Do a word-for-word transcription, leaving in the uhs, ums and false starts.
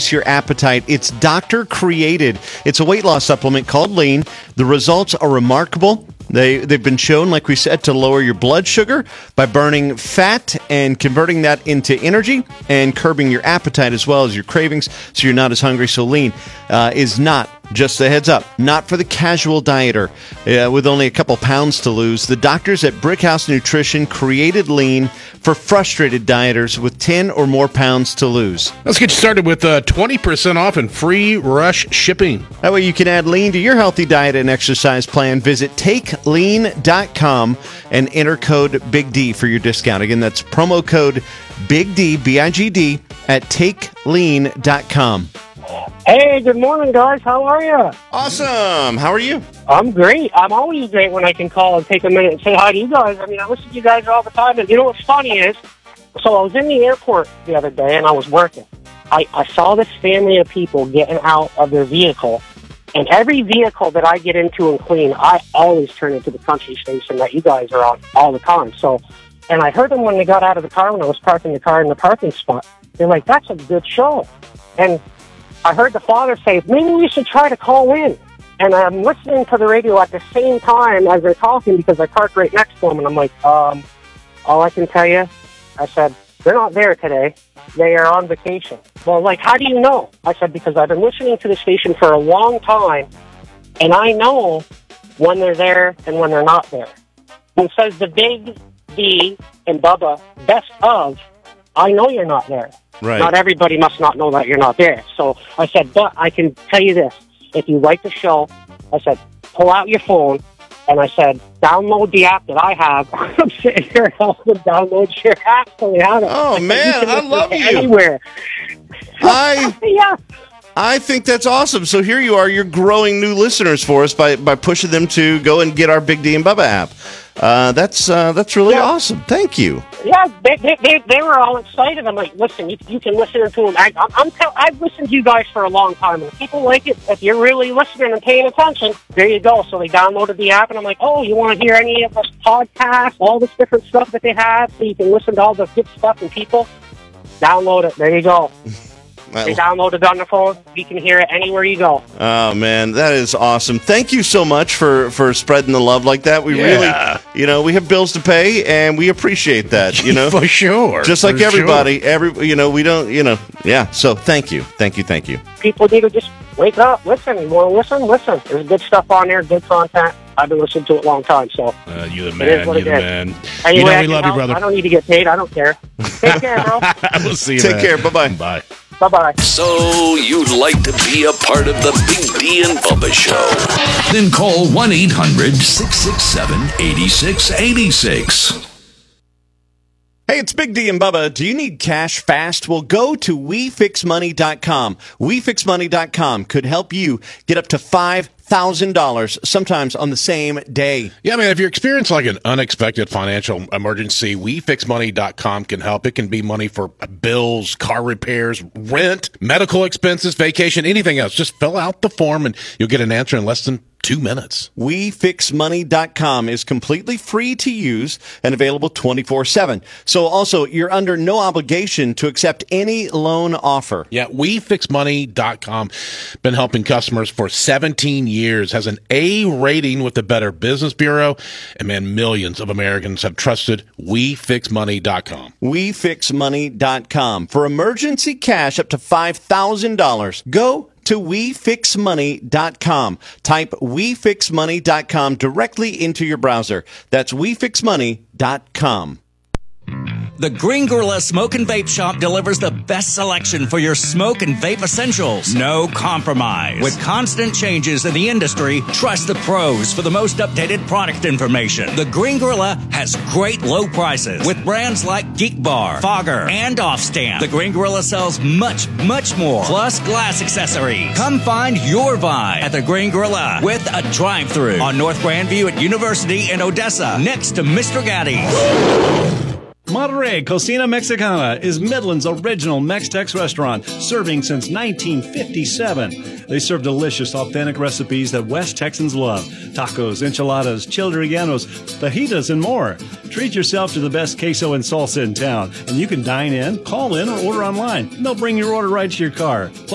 increase your appetite. It's doctor-created. It's a weight loss supplement called Lean. The results are remarkable. They, they've been shown, like we said, to lower your blood sugar by burning fat and converting that into energy and curbing your appetite as well as your cravings so you're not as hungry. So Lean uh, is not, just a heads up, not for the casual dieter uh, with only a couple pounds to lose. The doctors at Brickhouse Nutrition created Lean for frustrated dieters with ten or more pounds to lose. Let's get you started with uh, twenty percent off and free rush shipping. That way you can add Lean to your healthy diet and exercise plan. Visit take lean dot com and enter code Big D for your discount. Again, that's promo code Big D, B I G D, at take lean dot com. Hey, good morning, guys. How are you? Awesome. How are you? I'm great. I'm always great when I can call and take a minute and say hi to you guys. I mean, I listen to you guys all the time. And you know what's funny is, so I was in the airport the other day and I was working. I, I saw this family of people getting out of their vehicle. And every vehicle that I get into and clean, I always turn into the country station that you guys are on all the time. So, and I heard them when they got out of the car when I was parking the car in the parking spot. They're like, that's a good show. And I heard the father say, maybe we should try to call in. And I'm listening to the radio at the same time as they're talking because I park right next to them. And I'm like, um, all I can tell you, I said, they're not there today. They are on vacation. Well, like, how do you know? I said, because I've been listening to the station for a long time, and I know when they're there and when they're not there. When it says the Big D and Bubba best of, I know you're not there. Right. Not everybody must not know that you're not there. So I said, but I can tell you this. If you like the show, I said, pull out your phone, and I said, download the app that I have. I'm sitting here helping download your app so we have it. Oh, like, man, I love you. Anywhere. I... yeah. I think that's awesome. So here you are, you're growing new listeners for us by, by pushing them to go and get our Big D and Bubba app. Uh, that's uh, that's really yeah. awesome. Thank you. Yeah, they, they, they, they were all excited. I'm like, listen, you, you can listen to them. I, I'm, I'm tell, I've listened to you guys for a long time, and if people like it, if you're really listening and paying attention, there you go. So they downloaded the app, and I'm like, oh, you want to hear any of this podcast, all this different stuff that they have, so you can listen to all the good stuff and people? Download it. There you go. They download it on the phone. You can hear it anywhere you go. Oh, man, that is awesome. Thank you so much for, for spreading the love like that. We Yeah. really, you know, we have bills to pay, and we appreciate that, you know. For sure. Just like For everybody. sure. every You know, we don't, you know, yeah. So thank you. Thank you, thank you. People need to just wake up, listen. You want to listen? Listen. There's good stuff on there, good content. I've been listening to it a long time, so. Uh, you the It is man, what you it the is. man. Anyway, you know I we can love you, help. brother. I don't need to get paid. I don't care. Take care, bro. We'll see you, Take man. care. Bye-bye. Bye. Bye-bye. So you'd like to be a part of the Big D and Bubba Show? Then call one eight hundred six six seven eight six eight six. Hey, it's Big D and Bubba. Do you need cash fast? Well, go to we fix money dot com. we fix money dot com could help you get up to five thousand dollars, sometimes on the same day. Yeah, man, if you're experiencing like an unexpected financial emergency, we fix money dot com can help. It can be money for bills, car repairs, rent, medical expenses, vacation, anything else. Just fill out the form and you'll get an answer in less than two minutes. we fix money dot com is completely free to use and available twenty-four seven. So also, you're under no obligation to accept any loan offer. Yeah, we fix money dot com. Been helping customers for seventeen years, has an A rating with the Better Business Bureau, and man, millions of Americans have trusted we fix money dot com. we fix money dot com. For emergency cash up to five thousand dollars, go to we fix money dot com. Type we fix money dot com directly into your browser. That's we fix money dot com. The Green Gorilla Smoke and Vape Shop delivers the best selection for your smoke and vape essentials. No compromise. With constant changes in the industry, trust the pros for the most updated product information. The Green Gorilla has great low prices with brands like Geek Bar, Fogger, and Offstand. The Green Gorilla sells much, much more, plus glass accessories. Come find your vibe at the Green Gorilla with a drive-thru on North Grandview at University in Odessa, next to Mister Gaddy. Monterey Cocina Mexicana is Midland's original Mex-Tex restaurant, serving since nineteen fifty-seven. They serve delicious, authentic recipes that West Texans love. Tacos, enchiladas, chili rellenos, fajitas, and more. Treat yourself to the best queso and salsa in town, and you can dine in, call in, or order online. They'll bring your order right to your car.